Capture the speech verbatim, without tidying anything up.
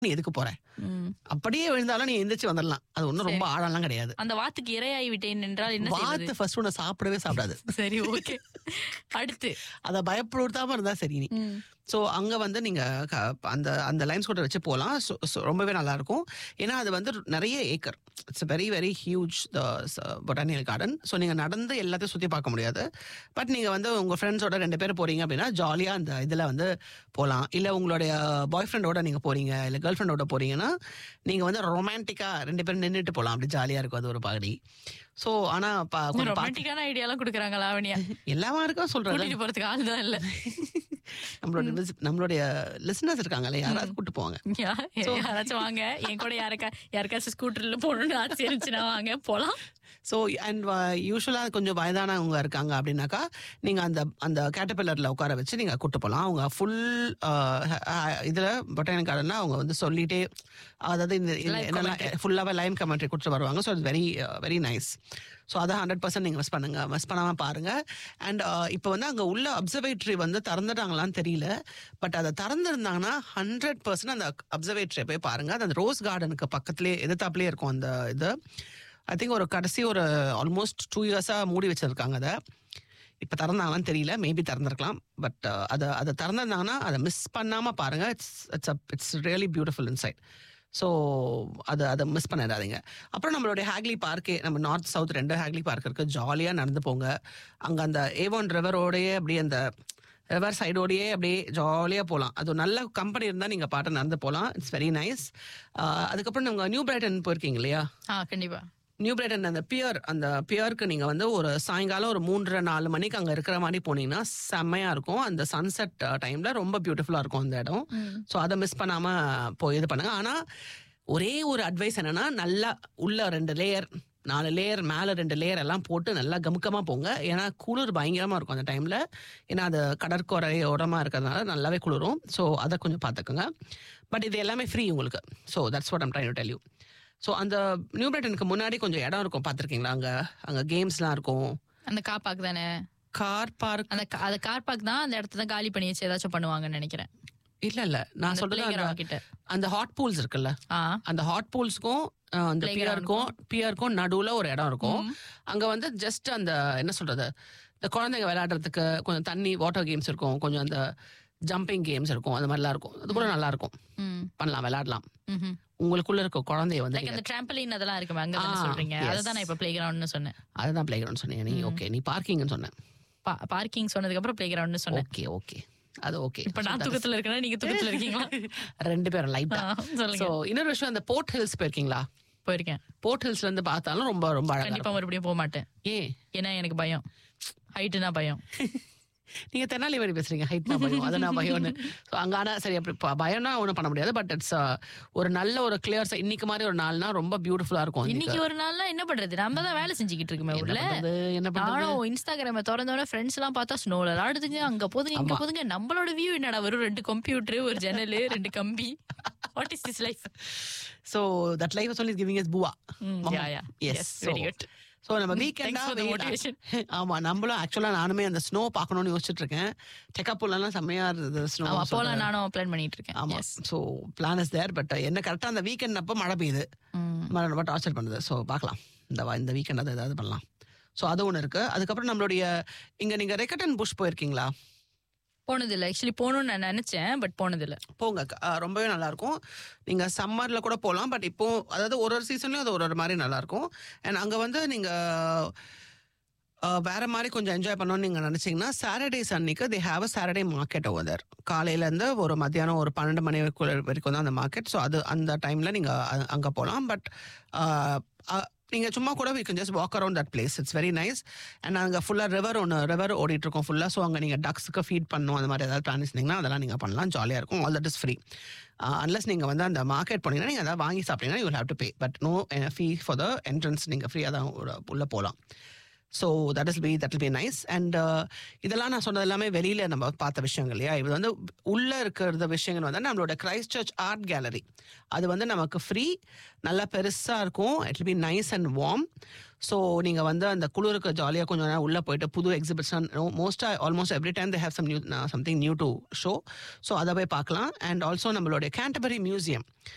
நீ எதுக்கு போற, அப்படியே விழுந்தாலும் நீ எந்திரிச்சு வந்துடலாம். அது ஒன்றும் ரொம்ப ஆழம்லாம் கிடையாது. அந்த வாத்துக்கு இரையாகி விட்டேன் என்றால் என்ன செய்வது? வாத்து ஃபர்ஸ்ட் உன்னை சாப்பிடவே சாப்பிடாது. சரி, ஓகே. அடுத்து அதை பயப்படுத்தாம இருந்தா சரி நீ. ஸோ அங்கே வந்து நீங்கள் அந்த அந்த லைன் ஸ்கூட்டர் வச்சு போகலாம். ஸோ ரொம்பவே நல்லாயிருக்கும். ஏன்னா அது வந்து நிறைய acre, it's very very huge the botanical garden. So நீங்கள் நடந்து எல்லாத்தையும் சுற்றி பார்க்க முடியாது. பட் நீங்கள் வந்து உங்கள் ஃப்ரெண்ட்ஸோட ரெண்டு பேர் போகிறீங்க அப்படின்னா ஜாலியாக அந்த இதில் வந்து போகலாம். இல்லை உங்களுடைய பாய் ஃப்ரெண்டோட நீங்கள் போகிறீங்க, இல்லை கேர்ள் ஃப்ரெண்டோட போகிறீங்கன்னா நீங்கள் வந்து ரொமான்டிக்காக ரெண்டு பேரும் நின்றுட்டு போகலாம். அப்படி ஜாலியாக இருக்கும் அது ஒரு பகுதி. ஸோ ஆனால் ரொமான்டிக்கான ஐடியாலாம் கொடுக்குறாங்களா அவனியா? எல்லாமா இருக்கும் சொல்கிறேன். போகிறதுக்கு ஆள் தான் இல்லை. நம்மளோட நம்மளுடைய லிசனர்ஸ் இருக்காங்கல்ல, யாராவது கூட்டு போவாங்க. யாராச்சும் வாங்க என் கூட, யாருக்கா யாருக்காச்சும் ஸ்கூட்டர்ல போகணும்னு ஆசை இருந்துச்சுன்னா வாங்க போகலாம். ஸோ அண்ட் யூஸ்வலாக கொஞ்சம் வயதானவங்க இருக்காங்க அப்படின்னாக்கா நீங்கள் அந்த அந்த கேட்டர்பில்லரில் உட்கார வச்சு நீங்கள் கூட்டு போகலாம். அவங்க ஃபுல் இதில் பொட்டானிக்கல் கார்டன்னா அவங்க வந்து சொல்லிட்டே, அதாவது இந்த என்னெல்லாம் ஃபுல்லாகவே லைவ் கமெண்ட்ரி கொடுத்துட்டு வருவாங்க. So it's very very nice. So அதை ஹண்ட்ரட் பர்சன்ட் நீங்கள் மிஸ் பண்ணுங்க மிஸ் பண்ணாமல் பாருங்கள். அண்ட் இப்போ வந்து அங்கே உள்ள அப்சர்வேட்டரி வந்து திறந்துட்டாங்களான்னு தெரியல, பட் அதை திறந்துருந்தாங்கன்னா ஹண்ட்ரட் பர்சன்ட் அந்த அப்சர்வேட்டரியை போய் பாருங்கள். அது அந்த ரோஸ் கார்டனுக்கு பக்கத்துலேயே எதிர்த்தாப்புலேயே இருக்கும் அந்த இது. ஐ திங்க் ஒரு கடைசி ஒரு ஆல்மோஸ்ட் டூ இயர்ஸாக மூடி வச்சிருக்காங்க. அதை இப்போ திறந்தாங்கன்னு தெரியல, மேபி திறந்துருக்கலாம். பட் அதை அதை திறந்திருந்தாங்கன்னா அதை மிஸ் பண்ணாமல் பாருங்கள். It's it's it's really beautiful inside. So அதை அதை மிஸ் பண்ணிடாதீங்க. அப்புறம் நம்மளுடைய ஹேக்லி பார்க்கே, நம்ம நார்த் சவுத் ரெண்டு ஹேக்லி பார்க் இருக்குது. ஜாலியாக நடந்து போங்க. அங்கே அந்த ஏவான் ரிவரோடையே அப்படியே அந்த ரிவர் சைடோடையே அப்படியே ஜாலியாக போகலாம். அது நல்ல கம்பெனி இருந்தால் நீங்கள் பாட்டு நடந்து போகலாம். It's very nice. அதுக்கப்புறம் நீங்கள் நியூ பிரைட்டன் போயிருக்கீங்க இல்லையா? ஆ, கண்டிப்பாக. நியூ பிரைட்டன் அந்த பியர், அந்த பியருக்கு நீங்கள் வந்து ஒரு சாயங்காலம் ஒரு மூன்றரை நாலு மணிக்கு அங்கே இருக்கிற மாதிரி போனீங்கன்னா செம்மையாக இருக்கும். அந்த சன்செட் டைமில் ரொம்ப பியூட்டிஃபுல்லாக இருக்கும் அந்த இடம். ஸோ அதை மிஸ் பண்ணாமல் போய் இது பண்ணுங்கள். ஆனால் ஒரே ஒரு அட்வைஸ் என்னென்னா, நல்லா உள்ள ரெண்டு லேயர் நாலு லேயர் மேலே ரெண்டு லேயர் எல்லாம் போட்டு நல்லா கமுக்கமாக போங்க. ஏன்னா குளிர் பயங்கரமாக இருக்கும் அந்த டைமில். ஏன்னா அது கடற்கரை ஓரமாக இருக்கிறதுனால நல்லாவே குளிரும். ஸோ அதை கொஞ்சம் பார்த்துக்கோங்க. பட் இது எல்லாமே ஃப்ரீ உங்களுக்கு. So that's what I'm trying to tell you. So அந்த நியூ பிரைட்டனுக்கு முன்னாடி கொஞ்சம் இடம் இருக்கும், பார்த்துருக்கீங்களா? அங்கே அங்கே கேம்ஸ்லாம் இருக்கும். அந்த கார் பார்க் தானே? கார் பார்க், அந்த அந்த கார் பார்க் தான். அந்த இடத்த தான் காலி பண்ணி வச்சு ஏதாச்சும் பண்ணுவாங்கன்னு நினைக்கிறேன். இல்ல இல்ல நான் சொல்றது அந்த ஹாட் பூல்ஸ் இருக்குல்ல, அந்த ஹாட் பூல்ஸ்க்கும் அந்த பியருக்கும் பியருக்கும் நடுவுல ஒரு இடம் இருக்கும். அங்க வந்து ஜஸ்ட் அந்த என்ன சொல்றது, இந்த குழந்தைங்க விளையாடுறதுக்கு கொஞ்சம் தண்ணி வாட்டர் கேம்ஸ் இருக்கும், கொஞ்சம் அந்த ஜம்பிங் கேம்ஸ் இருக்கும், அந்த மாதிரிலாம் இருக்கும். அது கூட நல்லா இருக்கும், பண்ணலாம், விளையாடலாம். உங்களுக்குள்ள இருக்க குழந்தைய வந்து அந்த ட்ராம்பலின் அதெல்லாம் இருக்கு, அங்க தான சொல்றீங்க? அதுதான் நான் இப்ப ப்ளே கிரவுண்ட்னு சொன்னேன். அதுதான் ப்ளே கிரவுண்ட் சொன்னீங்க நீ. ஓகே, நீ பார்க்கிங்னு சொன்னேன். பார்க்கிங் சொன்னதுக்கு அப்புறம் ப்ளே கிரவுண்ட்னு சொன்னேன். ஓகே ஓகே, அது ஓகே. இப்ப நான் தூக்கத்துல இருக்கேனா நீங்க தூக்கத்துல இருக்கீங்களா? ரெண்டு பேரும் லைட்டா. சோ இன்னொரு விஷயம், அந்த போர்ட் ஹில்ஸ் போயிருக்கீங்களா? போயிருக்கேன். போர்ட் ஹில்ஸ்ல இருந்து பார்த்தாலும் ரொம்ப ரொம்ப அழகா. கண்டிப்பா மறுபடியும் போக மாட்டேன். ஏன்? ஏன்னா எனக்கு பயம், ஹைட்னா பயம். நீங்க தென்னாலிவேலி பேசுறீங்க, ஹைட்னா பயம், அதெல்லாம் பயம்னு. அங்க ஆனா சரி, அப்படி பயம்னா ஒன்றும் பண்ண முடியாது. பட் இட்ஸ் ஒரு நல்ல ஒரு கிளியர், இன்னைக்கு மாதிரி ஒரு நாள்னா ரொம்ப பியூட்டிஃபுல்லா இருக்கும். இன்னைக்கு ஒரு நாள்னா என்ன பண்றது, நம்ம தான் வேலை செஞ்சுக்கிட்டு இருக்கோமே உள்ள. என்ன பண்றது, இன்ஸ்டாகிராம திறந்தோட ஃப்ரெண்ட்ஸ் எல்லாம் பார்த்தா ஸ்னோல ஆடுதுங்க, அங்க போதுங்க இங்க போதுங்க. நம்மளோட வியூ என்னடா வரும், ரெண்டு கம்ப்யூட்டர், ஒரு ஜன்னல், ரெண்டு கம்பி. What is this life? So that life is only giving us bua. Mm, yeah, yeah. Yes, yes, very good. So நம்ம வீக்கெண்டா ஆமா, நம்மளும் ஆக்சுவலா நானுமே அந்த ஸ்னோ பார்க்கணும்னு யோசிச்சுட்டு இருக்கேன். டெக்காப்பூல்லாம் செம்மையா இருந்தது ஸ்னோ, அப்போலாம் நானும் பிளான் பண்ணிட்டு இருக்கேன். ஆமா, so plan is there. But என்ன கரெக்டா அந்த வீக்கெண்ட் அப்போ மழை பெய்யுது, மழை ரொம்ப டார்ச்சர் பண்ணுது. ஸோ பார்க்கலாம், இந்த இந்த வீக்கெண்ட் அதை ஏதாவது பண்ணலாம். ஸோ அது ஒன்று இருக்கு. அதுக்கப்புறம் நம்மளுடைய இங்க நீங்க ரெக்கட்டன் புஷ் போயிருக்கீங்களா? போனதில்லை ஆக்சுவலி, போகணும்னு நான் நினைச்சேன், பட் போனதில்லை. போங்க, ரொம்பவே நல்லா இருக்கும். நீங்க சம்மர்ல கூட போகலாம். பட் இப்போ அதாவது ஒரு ஒரு சீசன்லயும் அது ஒரு ஒரு மாதிரி நல்லா இருக்கும். அண்ட் அங்க வந்து நீங்க வேற மாதிரி கொஞ்சம் என்ஜாய் பண்ணணும்னு நீங்க நினைச்சீங்கன்னா, சாட்டர்டேஸ் அன்னைக்கு they have a Saturday market over there. காலையில இருந்து ஒரு மத்தியானம் ஒரு பன்னெண்டு மணி வரைக்கும் தான் அந்த மார்க்கெட். ஸோ அது அந்த டைம்ல நீங்க அங்க போகலாம். பட் நீங்க சும்மா கூட we can just walk around that place, it's very nice. And அங்கே ஃபுல்லாக ரிவர் ஒன்று ரிவர் ஓடிட்டு இருக்கோம் ஃபுல்லாக. ஸோ அங்கே நீங்கள் டக்ஸுக்கு ஃபீட் பண்ணணும், அந்த மாதிரி ஏதாவது பிளான் இருந்தீங்கன்னா அதெல்லாம் நீங்கள் பண்ணலாம், ஜாலியாக இருக்கும். All that is free. Unless நீங்கள் வந்து அந்த மார்க்கெட் போனீங்கன்னா நீங்கள் எதாவது வாங்கி சாப்பிட்டீங்கன்னா you will have to pay, but no fee for the entrance. நீங்கள் ஃப்ரீயாக தான் உள்ளே போகலாம். So that is be that will be nice. And இதெல்லாம் நான் சொன்னது எல்லாமே வெளியில் நம்ம பார்த்த விஷயங்கள் இல்லையா. இது வந்து உள்ளே இருக்கிற விஷயங்கள் வந்து நம்மளோட கிரைஸ்ட் சர்ச் ஆர்ட் கேலரி. அது வந்து நமக்கு ஃப்ரீ, நல்லா பெருசாக இருக்கும். It will be nice and warm. So நீங்கள் வந்து அந்த குளிருக்கு ஜாலியாக கொஞ்சம் நேரம் உள்ளே போயிட்டு புது எக்ஸிபிஷன், மோஸ்ட்டாக almost every time they have some new something new to show. So அதை போய் பார்க்கலாம். அண்ட் ஆல்சோ நம்மளுடைய கேண்டபரி மியூசியம்,